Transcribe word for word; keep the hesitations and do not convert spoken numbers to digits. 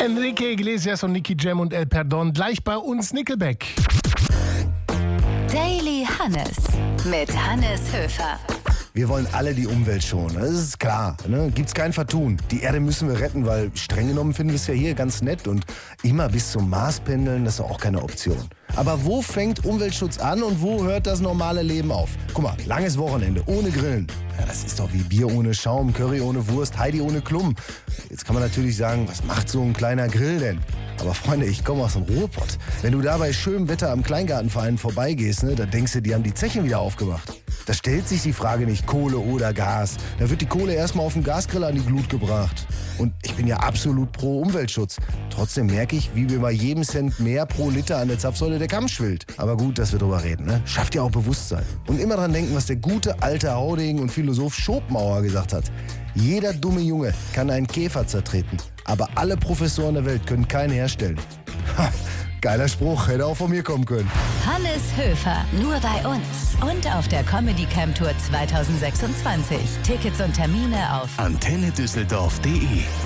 Enrique Iglesias und Nicky Jam und El Perdón. Gleich bei uns Nickelback. Daily Hannes mit Hannes Höfer. Wir wollen alle die Umwelt schonen, das ist klar. Ne? Gibt's kein Vertun. Die Erde müssen wir retten, weil streng genommen finden wir es ja hier ganz nett. Und immer bis zum Mars pendeln, das ist doch auch keine Option. Aber wo fängt Umweltschutz an und wo hört das normale Leben auf? Guck mal, langes Wochenende, ohne Grillen. Ja, das ist doch wie Bier ohne Schaum, Curry ohne Wurst, Heidi ohne Klum. Jetzt kann man natürlich sagen, was macht so ein kleiner Grill denn? Aber Freunde, ich komme aus dem Ruhrpott. Wenn du da bei schönem Wetter am Kleingartenverein vorbeigehst, ne, da denkst du, die haben die Zechen wieder aufgemacht. Da stellt sich die Frage nicht Kohle oder Gas. Da wird die Kohle erstmal auf dem Gasgrill an die Glut gebracht. Und ich bin ja absolut pro Umweltschutz. Trotzdem merke ich, wie mir bei jedem Cent mehr pro Liter an der Zapfsäule der Kamm schwillt. Aber gut, dass wir drüber reden, ne? Schafft ja auch Bewusstsein. Und immer dran denken, was der gute alte Haudegen und Philosoph Schopenhauer gesagt hat. Jeder dumme Junge kann einen Käfer zertreten, aber alle Professoren der Welt können keinen herstellen. Ha, geiler Spruch, hätte auch von mir kommen können. Hannes Höfer, nur bei uns und auf der Comedy Camp Tour zwanzig sechsundzwanzig. Tickets und Termine auf antenne düsseldorf punkt de.